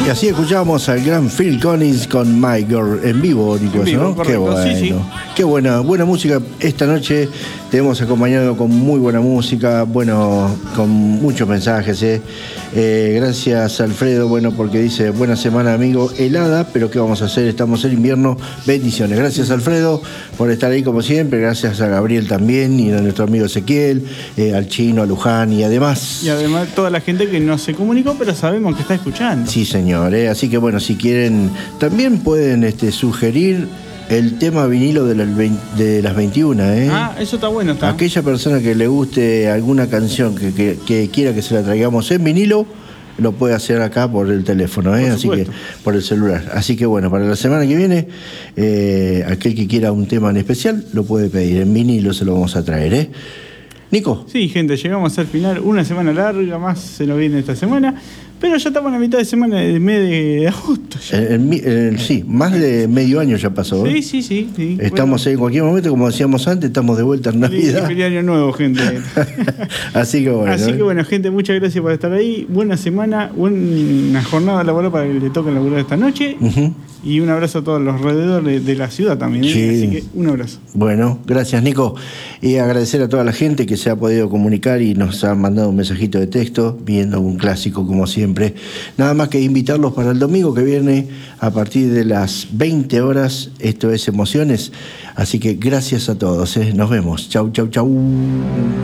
Y así escuchamos al gran Phil Collins con My Girl en vivo, Nico, ¿no? Correcto, qué bueno. sí. Qué buena música. Esta noche te hemos acompañado con muy buena música, bueno, con muchos mensajes, gracias Alfredo, bueno, porque dice, buena semana amigo, helada, pero ¿qué vamos a hacer? Estamos en invierno, bendiciones. Gracias Alfredo por estar ahí como siempre, gracias a Gabriel también y a nuestro amigo Ezequiel, al Chino, a Luján y además... Y además toda la gente que no se comunicó, pero sabemos que está escuchando. Sí señor, así que bueno, si quieren, también pueden sugerir el tema vinilo de las 21, Ah, eso está bueno, está. Aquella persona que le guste alguna canción que quiera que se la traigamos en vinilo, lo puede hacer acá por el teléfono, así que por el celular. Así que bueno, para la semana que viene, aquel que quiera un tema en especial lo puede pedir. En vinilo se lo vamos a traer, Nico. Sí, gente, llegamos al final. Una semana larga más se nos viene esta semana. Pero ya estamos en la mitad de semana del mes de agosto. Sí, más de medio año ya pasó. Sí. Estamos en cualquier momento, como decíamos antes, estamos de vuelta en Navidad. Feliz año nuevo, gente. Así que bueno. Gente, muchas gracias por estar ahí. Buena semana, buena jornada laboral para que le toque laburar esta noche. Uh-huh. Y un abrazo a todos los alrededores de la ciudad también. Sí. Así que un abrazo. Bueno, gracias, Nico. Y agradecer a toda la gente que se ha podido comunicar y nos ha mandado un mensajito de texto, viendo un clásico como siempre. Nada más que invitarlos para el domingo que viene a partir de las 20 horas. Esto es Emociones. Así que gracias a todos. Nos vemos. Chau.